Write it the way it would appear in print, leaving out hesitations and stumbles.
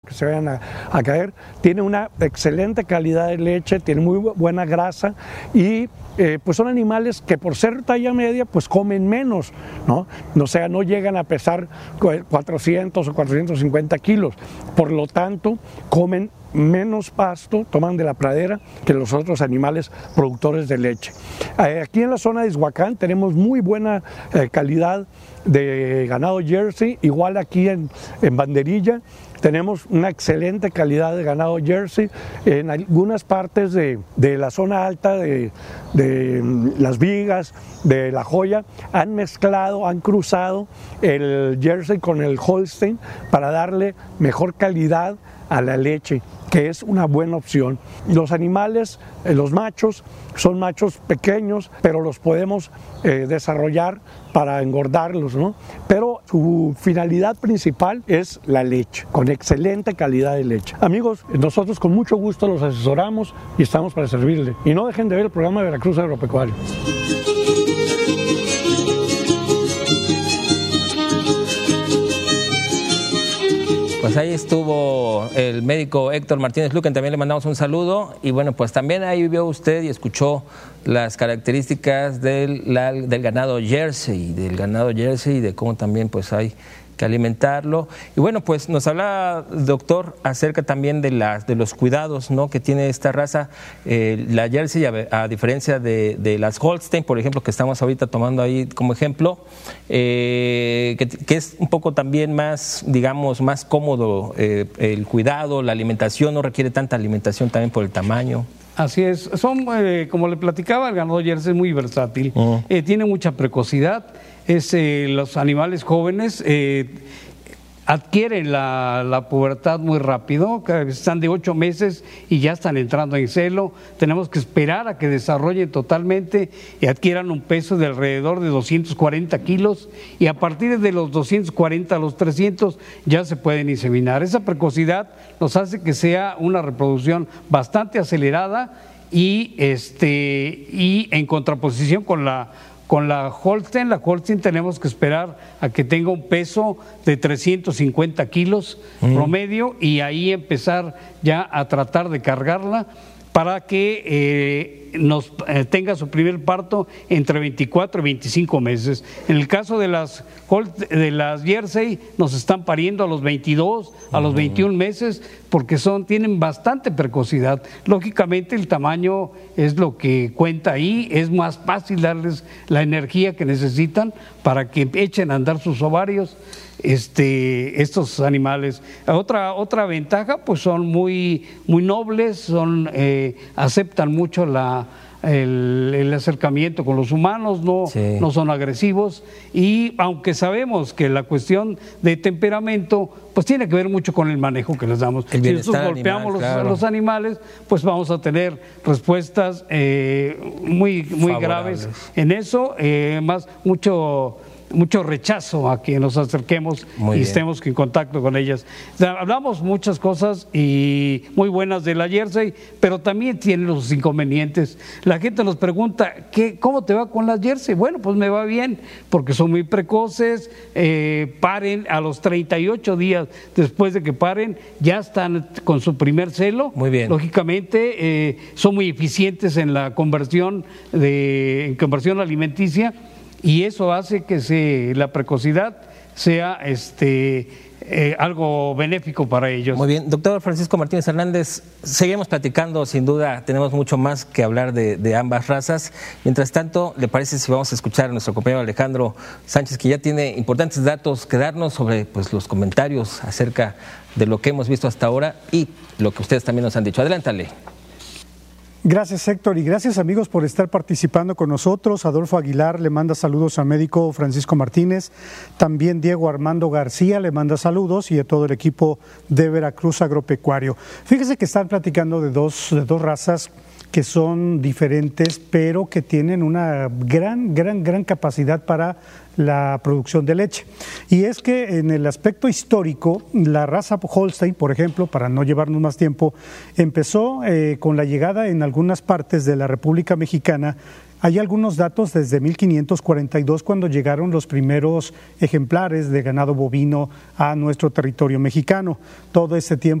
que se vayan a caer. Tiene una excelente calidad de leche, tiene muy buena grasa y pues son animales que por ser talla media pues comen menos, ¿no? O sea, no llegan a pesar 400 o 450 kilos, por lo tanto comen menos pasto, toman de la pradera que los otros animales productores de leche. Aquí en la zona de Izhuacán tenemos muy buena calidad de ganado Jersey, igual aquí en Banderilla tenemos una excelente calidad de ganado Jersey. En algunas partes de la zona alta de Las Vigas, de La Joya, han mezclado, han cruzado el Jersey con el Holstein para darle mejor calidad a la leche, que es una buena opción. Los animales, los machos, son machos pequeños, pero los podemos desarrollar para engordarlos, ¿no? Pero su finalidad principal es la leche, con excelente calidad de leche. Amigos, nosotros con mucho gusto los asesoramos y estamos para servirle. Y no dejen de ver el programa de Veracruz Agropecuario. Pues ahí estuvo el médico Héctor Martínez Luquen, también le mandamos un saludo. Y bueno, pues también ahí vio usted y escuchó las características del ganado Jersey, de cómo también pues hay que alimentarlo. Y bueno, pues nos habla, doctor, acerca también de los cuidados, ¿no?, que tiene esta raza, la Jersey, a diferencia de las Holstein, por ejemplo, que estamos ahorita tomando ahí como ejemplo, que es un poco también más, digamos, más cómodo el cuidado, la alimentación, no requiere tanta alimentación también por el tamaño. Así es, son, como le platicaba, el ganado Jersey es muy versátil, tiene mucha precocidad. Los animales jóvenes adquieren la pubertad muy rápido, están de 8 meses y ya están entrando en celo. Tenemos que esperar a que desarrollen totalmente y adquieran un peso de alrededor de 240 kilos y a partir de los 240 a los 300 ya se pueden inseminar. Esa precocidad nos hace que sea una reproducción bastante acelerada y en contraposición con la Holstein. La Holstein tenemos que esperar a que tenga un peso de 350 kilos promedio y ahí empezar ya a tratar de cargarla para que tenga su primer parto entre 24 y 25 meses. En el caso de las Jersey nos están pariendo a los 22, a los 21 meses porque tienen bastante precocidad. Lógicamente el tamaño es lo que cuenta ahí, es más fácil darles la energía que necesitan para que echen a andar sus ovarios. Estos animales. Otra ventaja, pues son muy nobles, aceptan mucho el acercamiento con los humanos, no son agresivos, y aunque sabemos que la cuestión de temperamento pues tiene que ver mucho con el manejo que les damos. Si nosotros golpeamos a los animales, pues vamos a tener respuestas muy graves en eso, más mucho rechazo a que nos acerquemos estemos en contacto con ellas. Hablamos muchas cosas y muy buenas de la Jersey, pero también tiene los inconvenientes. La gente nos pregunta, ¿cómo te va con la Jersey? Bueno, pues me va bien, porque son muy precoces, paren a los 38 días después de que paren, ya están con su primer celo. Muy bien. Lógicamente, son muy eficientes en la conversión alimenticia, y eso hace que la precocidad sea algo benéfico para ellos. Muy bien, doctor Francisco Martínez Hernández, seguimos platicando, sin duda tenemos mucho más que hablar de ambas razas. Mientras tanto, ¿le parece si vamos a escuchar a nuestro compañero Alejandro Sánchez, que ya tiene importantes datos que darnos sobre pues los comentarios acerca de lo que hemos visto hasta ahora y lo que ustedes también nos han dicho? Adelántale. Gracias, Héctor, y gracias, amigos, por estar participando con nosotros. Adolfo Aguilar le manda saludos al médico Francisco Martínez, también Diego Armando García le manda saludos y a todo el equipo de Veracruz Agropecuario. Fíjese que están platicando de dos razas que son diferentes, pero que tienen una gran capacidad para la producción de leche. Y es que en el aspecto histórico, la raza Holstein, por ejemplo, para no llevarnos más tiempo, empezó con la llegada en algunas partes de la República Mexicana Hay algunos datos desde 1542, cuando llegaron los primeros ejemplares de ganado bovino a nuestro territorio mexicano. Todo ese tiempo